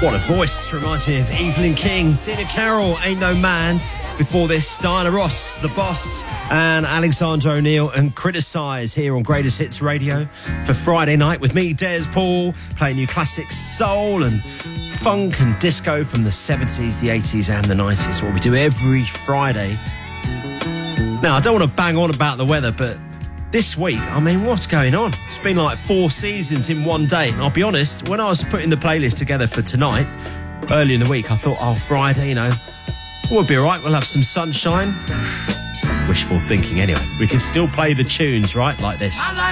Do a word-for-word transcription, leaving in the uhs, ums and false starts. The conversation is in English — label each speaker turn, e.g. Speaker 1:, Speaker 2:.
Speaker 1: What a voice. Reminds me of Evelyn King, Dina Carroll, Ain't No Man. Before this, Diana Ross, The Boss, and Alexander O'Neill and Criticise here on Greatest Hits Radio for Friday night with me, Des Paul, playing you classics, soul and funk and disco from the seventies, the eighties and the nineties, what we do every Friday. Now, I don't want to bang on about the weather, but this week, I mean, what's going on? It's been like four seasons in one day. And I'll be honest, when I was putting the playlist together for tonight, early in the week, I thought, oh, Friday, you know, we'll be all right, we'll have some sunshine. Wishful thinking anyway. We can still play the tunes, right, like this.
Speaker 2: I like